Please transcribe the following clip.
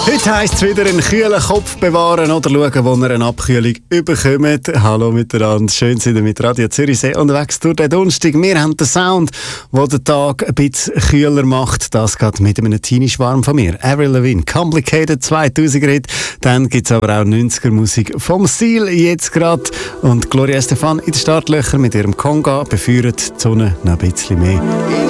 Heute heisst es wieder einen kühlen Kopf bewahren oder schauen, wo ihr eine Abkühlung bekommt. Hallo miteinander, schön sind ihr mit Radio Zürichsee unterwegs durch den Donnerstag. Wir haben den Sound, der den Tag ein bisschen kühler macht. Das geht mit einem Teenie-Schwarm von mir. Avril Lavigne, Complicated 2000er Hit. Dann gibt es aber auch 90er Musik vom Stil jetzt gerade. Und Gloria Estefan in den Startlöchern mit ihrem Conga befeuert die Sonne noch ein bisschen mehr.